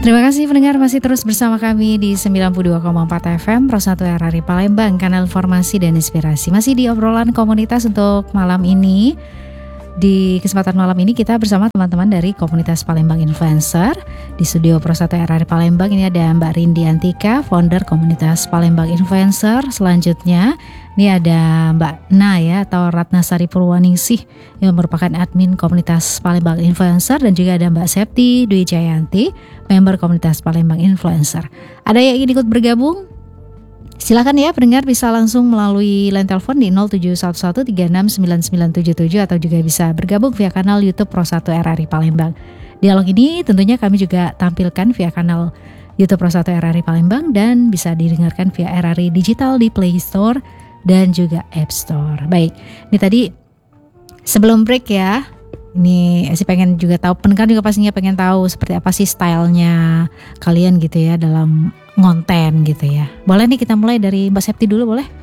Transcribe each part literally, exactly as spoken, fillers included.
Terima kasih pendengar masih terus bersama kami di sembilan puluh dua koma empat F M Pro satu R R I Palembang, kanal informasi dan inspirasi. Masih di obrolan komunitas untuk malam ini. Di kesempatan malam ini kita bersama teman-teman dari komunitas Palembang Influencer. Di studio Pro satu R R I Palembang ini ada Mbak Rindi Antika, founder komunitas Palembang Influencer. Selanjutnya ini ada Mbak Na ya, atau Ratnasari Purwaningsih yang merupakan admin komunitas Palembang Influencer, dan juga ada Mbak Septi Dwi Jayanti, member komunitas Palembang Influencer. Ada yang ingin ikut bergabung? Silakan ya pendengar, bisa langsung melalui line telepon di nol tujuh satu satu tiga enam sembilan sembilan tujuh tujuh atau juga bisa bergabung via kanal YouTube Pro satu R R I Palembang. Dialog ini tentunya kami juga tampilkan via kanal YouTube Pro satu R R I Palembang dan bisa didengarkan via R R I Digital di Play Store dan juga App Store. Baik, ini tadi sebelum break ya. Ini sih pengen juga tahu, pendengar juga pastinya pengen tahu seperti apa sih stylenya kalian gitu ya dalam ngonten gitu ya. Boleh nih kita mulai dari Mbak Septi dulu, boleh?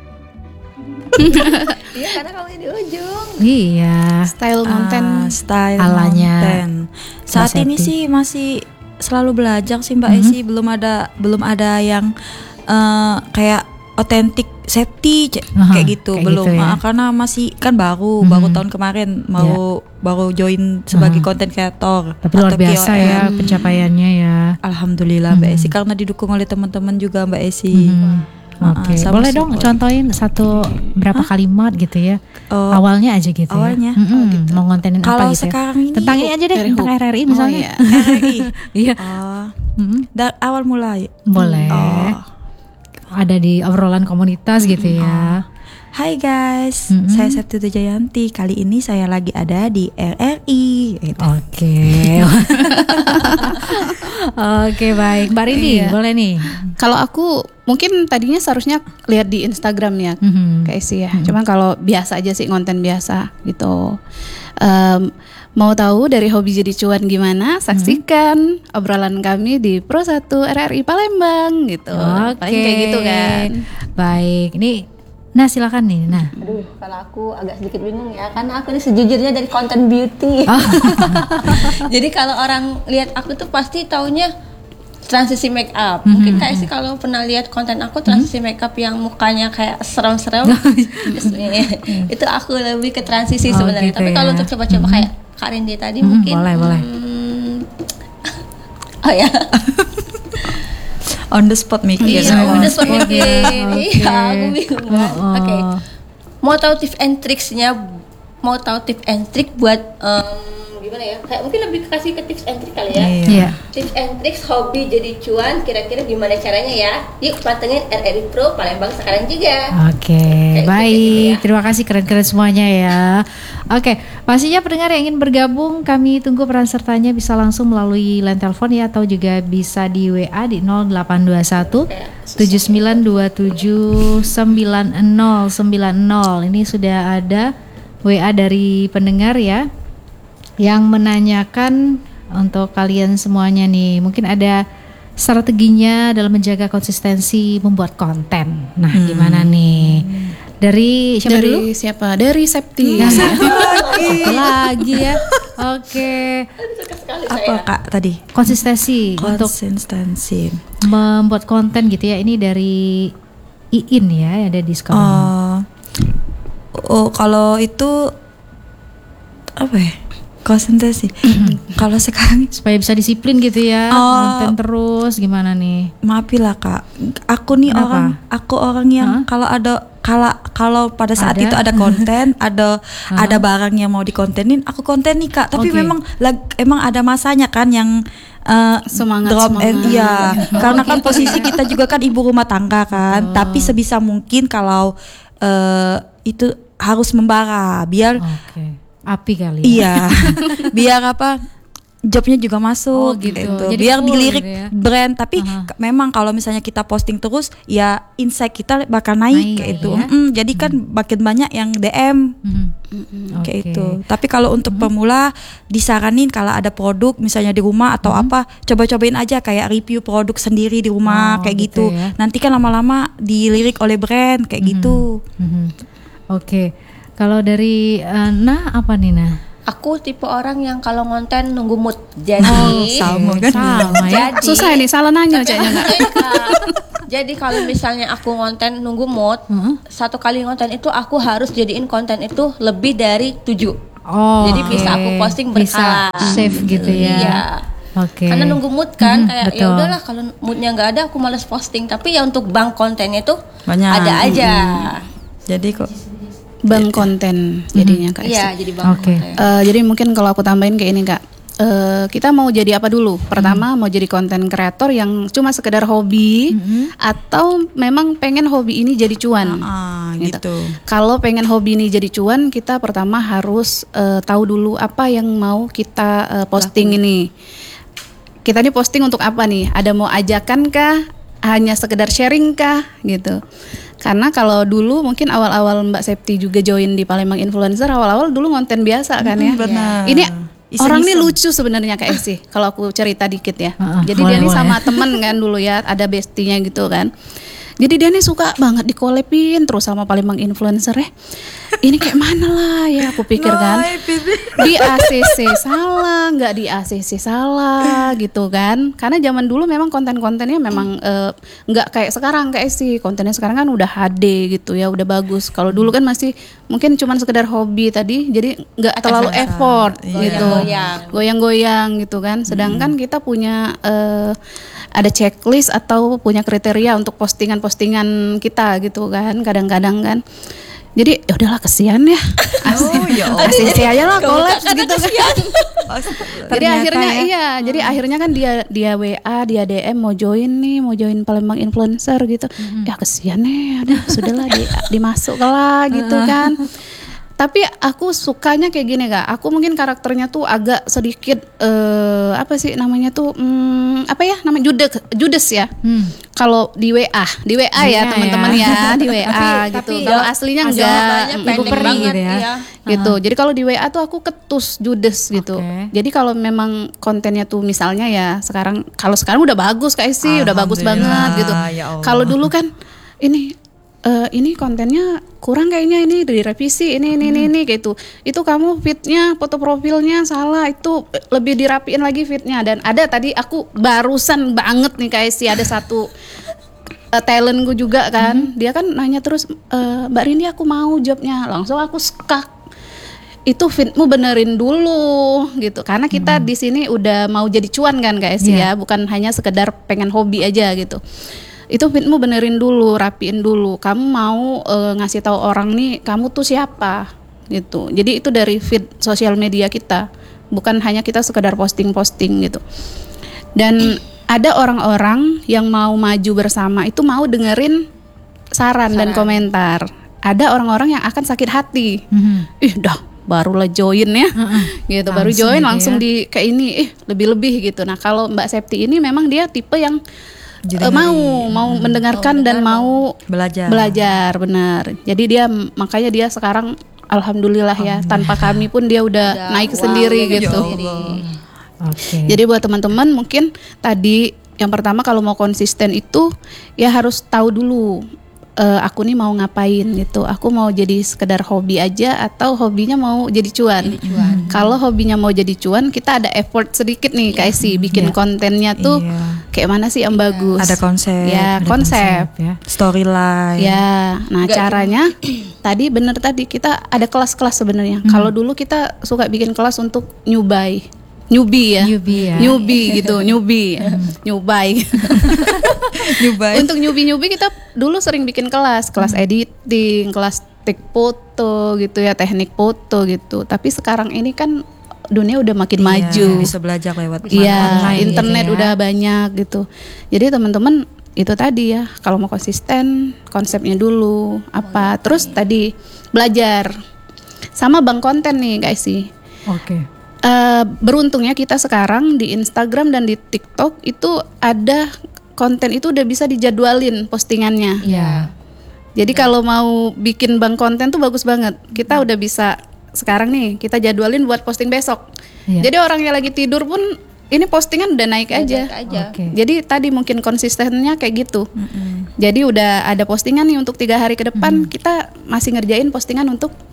Iya, karena kamu di ujung. Iya. Style ngonten, uh, style alanya ngonten. Saat ini sih masih selalu belajar sih Mbak mm-hmm. Esi, belum ada belum ada yang uh, kayak otentik Septi uh-huh, kayak gitu kayak belum gitu ya? Karena masih kan baru hmm. baru tahun kemarin mau yeah. baru join sebagai content creator. Tapi luar biasa K O M. Ya pencapaiannya ya. Alhamdulillah hmm. Mbak Esi, karena didukung oleh teman-teman juga Mbak Esi. Hmm. Oke, okay. Boleh dong contohin satu berapa Hah? kalimat gitu ya. Uh, awalnya aja gitu awalnya, ya. Awalnya oh, gitu. Mau ngontenin kalau apa gitu sekarang ya. Ini tentang ini aja deh, tentang R R I misalnya. Oh, iya. R R I. Iya. uh, mm-hmm. Dari awal mulai. Boleh. Oh. Ada di obrolan komunitas gitu ya. Hai guys, mm-hmm. saya Septi Dwi Jayanti. Kali ini saya lagi ada di R R I gitu. Oke. Oke, baik. Mbak Rindi, iya. boleh nih. Kalau aku mungkin tadinya seharusnya lihat di Instagramnya mm-hmm. kayak sih ya. Mm-hmm. Cuman kalau biasa aja sih, konten biasa gitu. Um, Mau tahu dari hobi jadi cuan gimana? Saksikan hmm. obrolan kami di Pro satu R R I Palembang gitu. Oke. Paling kayak gitu kan. Baik. Ini Nah silakan nih. Nah. Aduh, kalau aku agak sedikit bingung ya, karena aku ini sejujurnya dari konten beauty. Oh. Jadi kalau orang lihat aku tuh pasti taunya transisi make up. Mm-hmm. Mungkin kayak sih kalau pernah lihat konten aku transisi mm-hmm. make up yang mukanya kayak serem-serem. Itu aku lebih ke transisi oh, sebenarnya. Gitu Tapi ya. kalau untuk coba-coba mm-hmm. kayak Kak Rindi tadi mm-hmm. mungkin boleh, boleh. Hmm, oh ya. On the spot making. Iya, on the spot making. Iya, aku bingung kan. Oh, oh. Oke. Okay. Mau tahu tips and tricksnya? Mau tahu tips and trick buat um, gimana ya? Kayak mungkin lebih kasih ke tips and trick kali ya. Iya. Yeah. Tips and tricks hobi jadi cuan, kira-kira gimana caranya ya? Yuk pantengin R R I Pro Palembang sekarang juga. Oke, okay, baik. Ya. Terima kasih, keren-keren semuanya ya. Oke, okay. Pastinya pendengar yang ingin bergabung, kami tunggu peran sertanya bisa langsung melalui line telepon ya, atau juga bisa di W A di nol delapan dua satu tujuh sembilan dua tujuh sembilan nol sembilan nol. Ini sudah ada W A dari pendengar ya, yang menanyakan untuk kalian semuanya nih, mungkin ada strateginya dalam menjaga konsistensi membuat konten. Nah, hmm. gimana nih? Dari siapa Dari dulu? siapa? Dari Septi. Nah, Septi lagi. lagi ya. Oke. Apa Kak tadi? Konsistensi, Konsistensi untuk membuat konten gitu ya. Ini dari Iin ya, ada di sekolah. Oh, oh kalau itu apa ya? Konsentrasi. Kalau sekarang supaya bisa disiplin gitu ya, oh, konten terus gimana nih? Maafilah Kak, aku nih Kenapa? orang, aku orang yang huh? kalau ada kalau kalau pada saat ada? itu ada konten, ada uh-huh. ada barang yang mau dikontenin, aku konten nih Kak. Tapi okay. memang lag, emang ada masanya kan yang uh, semangat drop semangat. And, iya, karena kan posisi kita juga kan ibu rumah tangga kan. Oh. Tapi sebisa mungkin kalau uh, itu harus membara biar okay. api kali ya. Iya. Biar apa? Jobnya juga masuk oh, gitu. gitu. Jadi Biar dilirik gitu ya? brand. Tapi uh-huh. k- memang kalau misalnya kita posting terus, ya insight kita bakal naik, naik kayak itu. Ya? Mm-mm, jadi kan mm-hmm. makin banyak yang D M mm-hmm. kayak okay. itu. Tapi kalau untuk mm-hmm. pemula disaranin kalau ada produk misalnya di rumah atau mm-hmm. apa, coba-cobain aja kayak review produk sendiri di rumah oh, kayak gitu. gitu. Ya? Nanti kan lama-lama dilirik oleh brand kayak mm-hmm. gitu. Mm-hmm. Oke. Okay. Kalau dari uh, Nah apa nih Nah? aku tipe orang yang kalau ngonten nunggu mood. Jadi oh, sama kan? Sama ya. Jadi, susah ini salah nanya caknya enggak. Jadi kalau misalnya aku ngonten nunggu mood, hmm? satu kali ngonten itu aku harus jadiin konten itu lebih dari tujuh. Oh, jadi okay. bisa aku posting berkala. Bisa save gitu ya. Iya. Oke. Okay. Karena nunggu mood kan, hmm, kayak ya udahlah kalau moodnya nggak ada aku malas posting. Tapi ya untuk bank kontennya tuh banyak. Ada aja. Hmm. Jadi kok bank konten jadinya Kak. Iya, jadi bank okay. konten. Uh, jadi mungkin kalau aku tambahin kayak ini Kak. Uh, kita mau jadi apa dulu? Pertama hmm. mau jadi konten kreator yang cuma sekedar hobi hmm. atau memang pengen hobi ini jadi cuan. Ah, gitu. gitu. Kalau pengen hobi ini jadi cuan, kita pertama harus uh, tahu dulu apa yang mau kita uh, posting Laku. Ini. Kita ini posting untuk apa nih? Ada mau ajakan kah? Hanya sekedar sharing kah? Gitu. Karena kalau dulu mungkin awal-awal Mbak Septi juga join di Palembang Influencer, awal-awal dulu konten biasa kan ya. Benar. Ini iseng-iseng. Orang nih lucu sebenarnya Kak Esi. Kalau aku cerita dikit ya. Uh, uh, Jadi boleh, dia nih boleh. Sama temen kan dulu ya, ada bestinya gitu kan. Jadi dia nih suka banget dikolepin terus sama Palembang Influencer ya. Ini kayak mana lah ya aku pikir kan. Di A C C salah, nggak di A C C salah gitu kan. Karena zaman dulu memang konten-kontennya memang nggak uh, kayak sekarang kayak sih. Kontennya sekarang kan udah H D gitu ya, udah bagus. Kalau dulu kan masih mungkin cuma sekedar hobi tadi, jadi nggak terlalu effort gitu. Goyang-goyang gitu kan. Sedangkan kita punya uh, ada checklist atau punya kriteria untuk postingan-postingan kita gitu kan, kadang-kadang kan. Jadi ya udahlah kesian ya. Oh ya Allah. A C C aja lah kolaps gitu kan. Jadi akhirnya ya. iya, hmm. jadi akhirnya kan dia dia W A, dia D M mau join nih, mau join Palembang Influencer gitu. Hmm. Ya kesian nih, aduh sudahlah di, dimasuk lah gitu kan. Tapi aku sukanya kayak gini Kak. Aku mungkin karakternya tuh agak sedikit uh, apa sih namanya tuh um, apa ya namanya judes judes ya. Hmm. Kalau di W A, di W A ya teman-teman ya. ya, di W A gitu. Kalau aslinya enggak Ibu Peri gitu ya. ya. Gitu. Jadi kalau di W A tuh aku ketus judes gitu. Okay. Jadi kalau memang kontennya tuh misalnya ya sekarang kalau sekarang udah bagus Kak Esi, udah bagus banget gitu. Ya kalau dulu kan ini Uh, ini kontennya kurang kayaknya, ini direvisi ini ini hmm. ini gitu. Itu kamu fitnya, foto profilnya salah, itu lebih dirapiin lagi fitnya. Dan ada tadi aku barusan banget nih kayak sih ada satu uh, talentku juga kan, hmm. dia kan nanya terus e, Mbak Rini aku mau jobnya, langsung aku skak. Itu fitmu benerin dulu gitu, karena kita hmm. di sini udah mau jadi cuan kan guys yeah. ya, bukan hanya sekedar pengen hobi aja gitu. Itu fitmu benerin dulu, rapiin dulu. Kamu mau e, ngasih tahu orang nih, kamu tuh siapa gitu. Jadi itu dari feed sosial media kita, bukan hanya kita sekedar posting-posting gitu. Dan ada orang-orang yang mau maju bersama itu mau dengerin saran, saran. dan komentar. Ada orang-orang yang akan sakit hati. Mm-hmm. Ih, dah barulah join ya, mm-hmm. gitu. Langsung baru join gitu langsung ya. Di kayak ini, ih lebih-lebih gitu. Nah kalau Mbak Septi ini memang dia tipe yang Jadi mau dari, mau hmm, mendengarkan mau dan mau belajar belajar benar. Jadi dia makanya dia sekarang alhamdulillah ya tanpa kami pun dia udah, udah naik wow, sendiri gitu. Okay. Jadi buat teman-teman mungkin tadi yang pertama kalau mau konsisten itu ya harus tahu dulu uh, aku nih mau ngapain gitu. Aku mau jadi sekedar hobi aja atau hobinya mau jadi cuan. cuan. Hmm. Kalau hobinya mau jadi cuan, kita ada effort sedikit nih Kak Esi bikin yeah. kontennya tuh yeah. kayak mana sih yang yeah. bagus. Ada konsep. Ya, ada konsep. konsep ya. Storyline. Ya, nah Gak caranya tadi bener tadi kita ada kelas-kelas sebenarnya. Hmm. Kalau dulu kita suka bikin kelas untuk nyubai. Newbie ya, newbie, ya. newbie gitu, newbie, newbie. newbie. Untuk newbie-newbie kita dulu sering bikin kelas, kelas editing, kelas take foto gitu ya, teknik foto gitu. Tapi sekarang ini kan dunia udah makin iya, maju. Bisa belajar lewat iya, online internet gitu ya. Udah banyak gitu. Jadi teman-teman itu tadi ya, kalau mau konsisten konsepnya dulu apa, terus tadi belajar sama bank konten nih guys sih. Oke. Okay. Uh, beruntungnya kita sekarang di Instagram dan di TikTok itu ada konten itu udah bisa dijadwalin postingannya. Iya. Yeah. Jadi yeah. kalau mau bikin bank konten tuh bagus banget. Kita hmm. udah bisa sekarang nih kita jadwalin buat posting besok. Yeah. Jadi orangnya lagi tidur pun ini postingan udah naik ya, aja. aja. Okay. Jadi tadi mungkin konsistennya kayak gitu. Mm-hmm. Jadi udah ada postingan nih untuk tiga hari ke depan, mm-hmm. kita masih ngerjain postingan untuk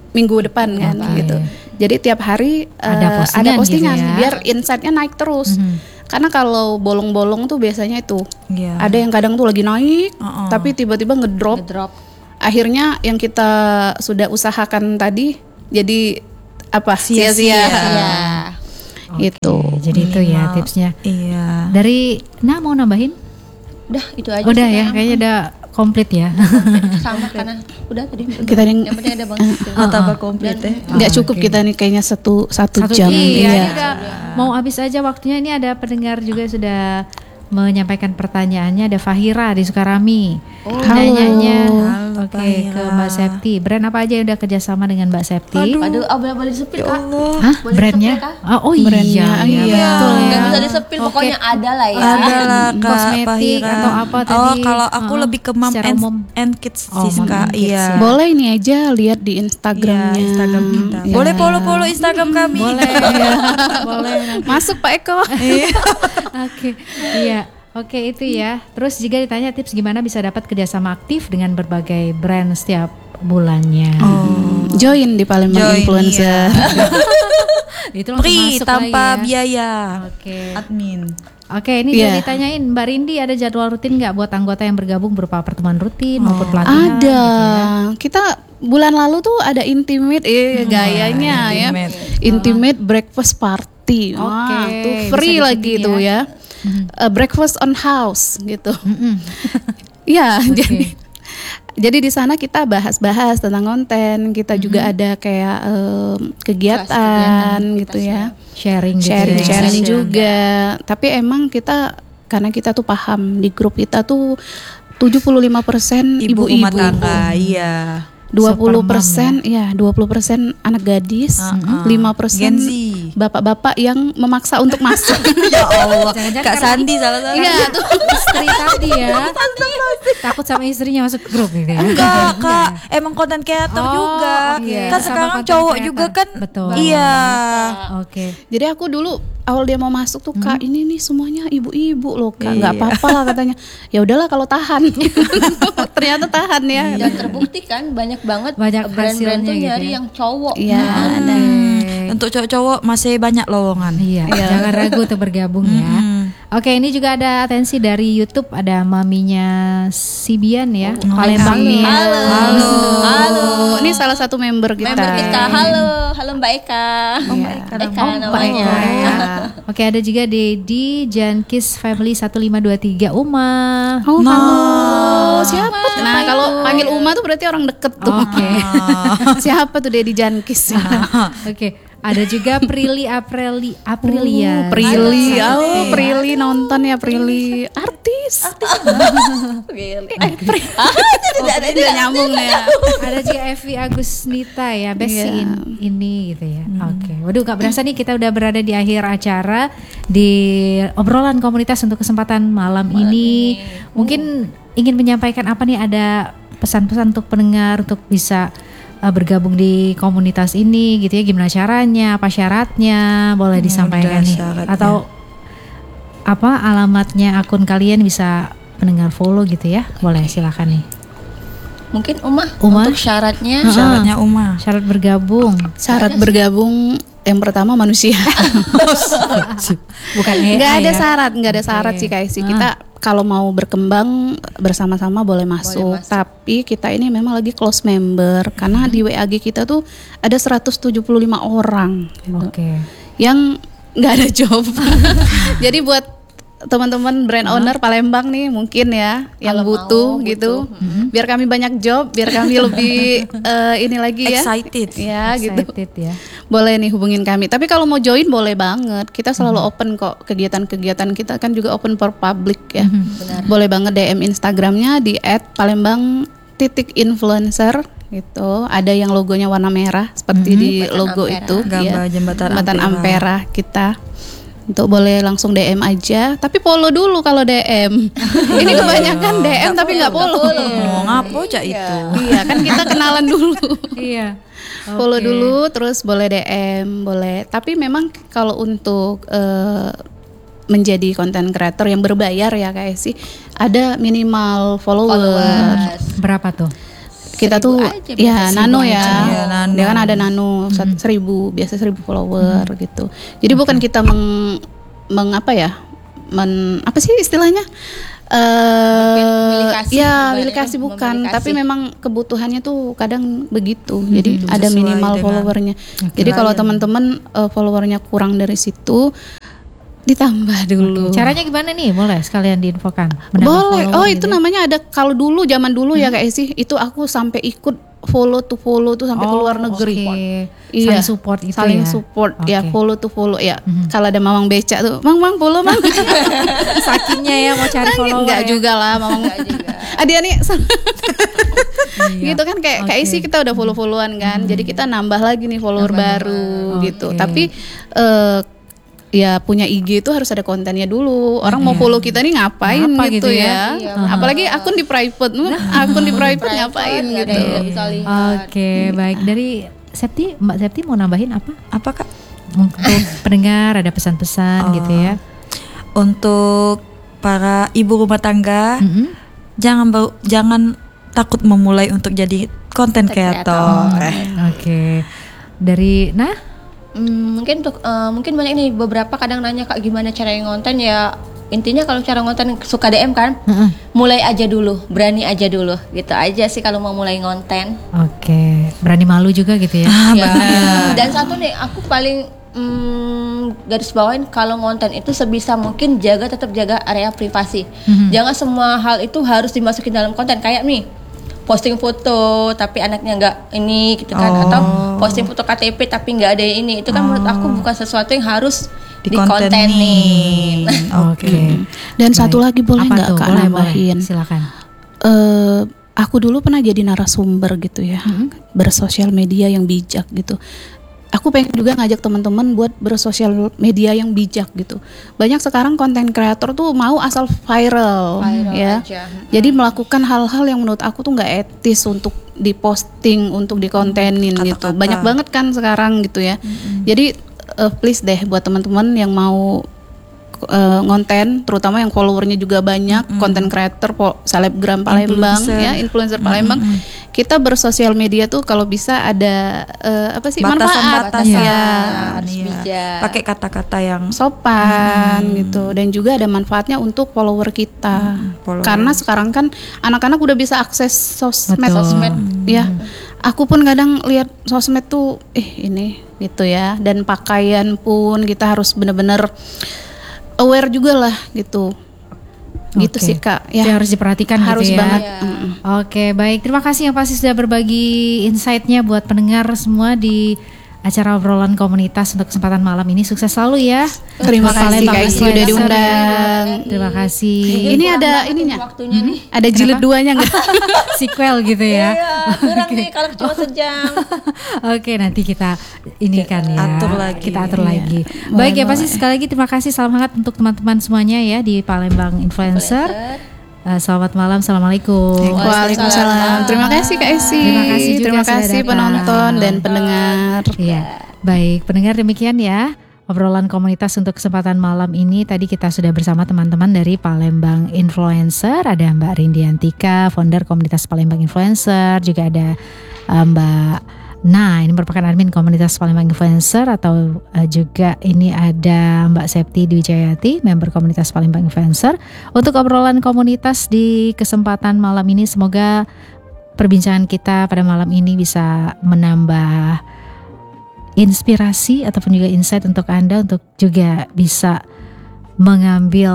minggu depan kan okay. gitu. Jadi tiap hari ada uh, postingan, ada postingan gitu ya. biar insight-nya naik terus. Mm-hmm. Karena kalau bolong-bolong tuh biasanya itu yeah. ada yang kadang tuh lagi naik, uh-uh. tapi tiba-tiba ngedrop. ngedrop. Akhirnya yang kita sudah usahakan tadi jadi apa? Sia-sia. Sia-sia. Gitu. Okay, jadi itu ya tipsnya. Iya. Dari Nah mau nambahin? Udah itu aja. Udah ya, kayaknya udah komplit ya. Sama karena udah tadi. Kita yang, yang penting ada bang. Oh, tambah komplit ya. Nggak cukup okay. kita nih kayaknya satu satu, Satu jam. Iya, iya. ini udah mau habis aja waktunya. Ini ada pendengar juga sudah menyampaikan pertanyaannya. Ada Fahira di Sukarami. Oh, Nanyanya, halo, oke okay, ke Mbak Septi. Brand apa aja yang udah kerjasama dengan Mbak Septi? Aduh, oh, boleh boleh disepil kak? Hah? Boleh Brandnya? disepil, Kak? Oh, oh Brandnya, iya, iya. iya, betul ya. Nggak bisa disepil, Oke. pokoknya ada lah ya. Ada lah Kak Kosmetik Fahira. atau apa tadi? Oh kalau aku Uh-uh. lebih ke mom Secara and, umum. and kids Oh, sih mom Kak. and kids Iya. ya. Boleh ini aja lihat di Instagramnya. Iya, Instagram kita. Iya. Boleh follow-follow Instagram kami. Boleh, ya. Boleh. Masuk Pak Eko. Oke, iya. Oke itu ya. Terus juga ditanya tips gimana bisa dapat kerjasama aktif dengan berbagai brand setiap bulannya. Oh. Join di Palembang Join, Influencer. Itu langsung Free masuk tanpa lagi ya. biaya. Oke. Admin. Oke, ini Iya. juga ditanyain Mbak Rindi ada jadwal rutin nggak buat anggota yang bergabung berupa pertemuan rutin maupun pelatihan? Ada. gitu ya? Kita bulan lalu tuh ada intimate eh gayanya ya. intimate. Intimate breakfast party. Wah, Oke, tuh bisa free lagi diikutin tuh ya. ya. Uh, breakfast on house gitu. Mm-mm. Iya, Oke. jadi jadi di sana kita bahas-bahas tentang konten. Kita juga ada kayak um, kegiatan gitu ya. Sharing gitu Sharing ya. sharing juga. Tapi emang kita karena kita tuh paham di grup kita tuh tujuh puluh lima persen Ibu ibu-ibu. rumah tangga. Iya. dua puluh persen ya, dua puluh persen anak gadis, Uh-uh. lima persen Gen Z. bapak-bapak yang memaksa untuk masuk. Ya Allah. Jangan-jangan Kak karena Sandi salah satu. Iya, tuh. Istri tadi ya. Takut sama istrinya masuk grup gitu ya. Enggak Kak, emang konten creator Oh, juga. oke. Kan Sama sekarang content cowok creator. juga kan. Betul. Iya. Oke. Jadi aku dulu awal dia mau masuk tuh Kak, ini nih semuanya ibu-ibu loh Kak, Iya. nggak apa-apa lah katanya. Ya udahlah kalau tahan. Ternyata tahan ya. Dan terbukti kan banyak banget Banyak brand-brand hasilnya tuh gitu nyari ya. yang cowok. Iya, ada. Untuk cowok-cowok masih banyak lowongan. Iya, jangan ragu untuk bergabung ya. Mm-mm. Oke, ini juga ada atensi dari YouTube, ada maminya Sibian ya, Palembang nih. Halo. Halo. Halo. Ini salah satu member kita. Member kita. Halo, halo Mbak Eka. Oh, Mbak Eka, Eka. Oh, namanya. Pak Eka. Oke, ada juga Dedi Jankis Family satu lima dua tiga Uma. Oh, Nah. halo. Siapa? Nah, kalau panggil Uma tuh berarti orang deket tuh. Oke. Siapa tuh Dedi Jankis? Oke, ada juga Prilly Aprili Aprilia. Oh, Prilly. Satu- Oh, Prilly nonton ya Prilly. Artis. Really. Eh, Pri. Tidak ada tidak nyambung ya. Ada juga Evi Agusnita ya, best Iya. in ini gitu ya. Oke, waduh gak berasa nih kita udah berada di akhir acara di obrolan komunitas untuk kesempatan malam ini. Mungkin ingin menyampaikan apa nih, ada pesan-pesan untuk pendengar untuk bisa uh, bergabung di komunitas ini gitu ya, gimana caranya, apa syaratnya, boleh disampaikan nih, syaratnya. atau apa alamatnya akun kalian bisa pendengar follow gitu ya, boleh silakan nih. Mungkin Uma, Uma? untuk syaratnya. Heeh. Syaratnya Uma. Syarat bergabung. Syarat bergabung yang pertama manusia. Bukan A I Nggak ada ya. syarat, nggak ada syarat Oke. sih Kak Esi. Kita kalau mau berkembang bersama-sama boleh masuk. masuk. Tapi kita ini memang lagi close member karena di W A G kita tuh ada seratus tujuh puluh lima orang gitu, Oke. yang nggak ada job. Jadi buat teman-teman brand owner Palembang nih mungkin ya yang Kalau butuh mau, gitu, Mm-hmm. biar kami banyak job, biar kami lebih eh, ini lagi ya. Excited. Ya gitu. Excited ya. Boleh nih hubungin kami. Tapi kalau mau join boleh banget. Kita selalu Mm-hmm. open kok. Kegiatan-kegiatan kita kan juga open for public ya. Mm-hmm. Boleh banget D M Instagramnya di et palembang titik influencer gitu. Ada yang logonya warna merah seperti di Jembatan logo Ampera. itu. Gambar ya. jembatan Jembatan Ampera. Ampera kita. Untuk boleh langsung D M aja. Tapi follow dulu kalau D M. Ini kebanyakan D M tapi nggak follow. Mau ngapo cak itu? Iya kan kita kenalan dulu. Iya. Follow Oke. dulu, terus boleh D M, boleh. Tapi memang kalau untuk eh, menjadi content creator yang berbayar ya kayak sih, ada minimal follower. Followers. Berapa tuh? kita tuh aja, ya nano ya, Ya, nano. dia kan ada nano Hmm. seribu, biasa seribu follower hmm. gitu. Jadi okay. bukan kita meng, meng apa ya, men apa sih istilahnya? Uh, ya milik kasih bukan, memilih tapi memang kebutuhannya tuh kadang begitu. Hmm, jadi ada minimal dengan, followernya. Okay. Jadi kalau teman-teman uh, followernya kurang dari situ, ditambah dulu. Okay. Caranya gimana nih? Boleh sekalian diinfokan. Boleh. Oh itu gitu. Namanya ada, kalau dulu zaman dulu hmm. ya kayak sih itu aku sampai ikut follow to follow tuh sampai oh, ke luar negeri. Okay. Iya. Saling support itu Saling ya. support Okay. ya, follow to follow ya. Mm-hmm. Kalau ada mamang beca tuh, "Mang, Mang follow, Mang." Sakingnya ya mau cari follower. Enggak ya? juga lah, mamang enggak juga. Adia nih gitu kan kayak okay. kayak isi kita udah follow-followan kan. Hmm. Jadi kita nambah lagi nih follower nambah baru okay. gitu. Tapi uh, ya punya I G itu harus ada kontennya dulu. Orang hmm. mau follow kita nih ngapain Ngapa gitu, gitu ya. ya. Iya, apalagi akun di private. Akun di private ngapain ya, gitu. Oke, okay, baik. Dari Septi, Mbak Septi mau nambahin apa? Apa Kak? Untuk pendengar ada pesan-pesan oh. gitu ya. Untuk para ibu rumah tangga, mm-hmm. jangan bau, jangan takut memulai untuk jadi content creator. Eh. Oke. Okay. Dari nah Hmm, mungkin untuk uh, mungkin banyak nih beberapa kadang nanya Kak gimana cara ngonten ya, intinya kalau cara ngonten suka D M kan, uh-uh. mulai aja dulu, berani aja dulu, gitu aja sih kalau mau mulai ngonten. Oke, okay. Berani malu juga gitu ya. Ah, ya. Dan satu nih aku paling hmm, garis bawain kalau ngonten itu sebisa mungkin jaga tetap jaga area privasi. Uh-huh. Jangan semua hal itu harus dimasukin dalam konten kayak nih. Posting foto tapi anaknya nggak ini gitu kan, oh. atau posting foto K T P tapi nggak ada ini, itu kan oh. menurut aku bukan sesuatu yang harus dikontenin. Oke. Okay. Dan baik. Satu lagi boleh nggak Kak boleh, nambahin? Boleh. Silakan. Uh, aku dulu pernah jadi narasumber gitu ya, hmm. bersosial media yang bijak gitu. Aku pengen juga ngajak teman-teman buat bersosial media yang bijak gitu. Banyak sekarang konten kreator tuh mau asal viral, viral ya. Aja. Jadi melakukan hal-hal yang menurut aku tuh nggak etis untuk diposting, untuk dikontenin hmm, gitu. Banyak banget kan sekarang gitu ya. Hmm. Jadi uh, please deh buat teman-teman yang mau uh, ngonten, terutama yang followernya juga banyak, konten hmm. creator, po- selebgram Palembang, influencer. ya, influencer Palembang. Hmm. Kita bersosial media tuh kalau bisa ada uh, apa sih batasan-batasan ya, harus bijak. Pakai kata-kata yang sopan hmm. gitu, dan juga ada manfaatnya untuk follower kita. Hmm, follower. Karena sekarang kan anak-anak udah bisa akses sosmed, Betul. sosmed hmm. ya. Aku pun kadang lihat sosmed tuh, eh ini gitu ya. Dan pakaian pun kita harus benar-benar aware juga lah gitu. Gitu okay. sih Kak ya, itu harus diperhatikan harus gitu ya. banget. Ya. Oke okay, baik, terima kasih yang pasti sudah berbagi insight-nya buat pendengar semua di acara obrolan komunitas untuk kesempatan malam ini. Sukses selalu ya. Terima kasih Kak Isi udah diundang. Terima kasih. Ini ada ininya, waktunya nih. Ada jilid duanya nggak? Sequel gitu ya. Iya, kurang nih kalau cuma sejam. Oke, nanti kita ini kan ya. Atur lagi. Kita atur iya. lagi. Boleh, Baik ya, boleh. pasti sekali lagi terima kasih, salam hangat untuk teman-teman semuanya ya di Palembang Influencer. Influencer. Uh, selamat malam, assalamualaikum. Waalaikumsalam. Terima kasih Kak Esi. Terima kasih juga Terima kasih penonton dan pendengar. Iya, baik pendengar, demikian ya obrolan komunitas untuk kesempatan malam ini. Tadi kita sudah bersama teman-teman dari Palembang Influencer. Ada Mbak Rindiantika, founder komunitas Palembang Influencer. Juga ada uh, Mbak Nah, ini merupakan admin komunitas Palembang Influencer, atau uh, juga ini ada Mbak Septi Dwi Jayati, member komunitas Palembang Influencer. Untuk obrolan komunitas di kesempatan malam ini, semoga perbincangan kita pada malam ini bisa menambah inspirasi ataupun juga insight untuk Anda, untuk juga bisa mengambil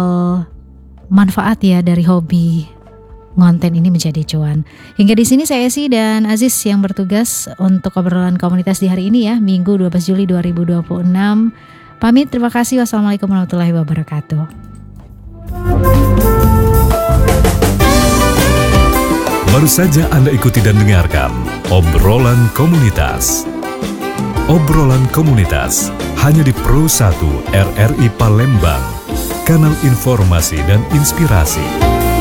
manfaat ya dari hobi ngonten ini menjadi cuan. Hingga di sini saya Esi dan Aziz yang bertugas untuk obrolan komunitas di hari ini ya, Minggu dua belas Juli dua ribu dua puluh enam. Pamit, terima kasih. Wassalamualaikum warahmatullahi wabarakatuh. Baru saja Anda ikuti dan dengarkan obrolan komunitas. Obrolan komunitas hanya di Pro satu R R I Palembang, kanal informasi dan inspirasi.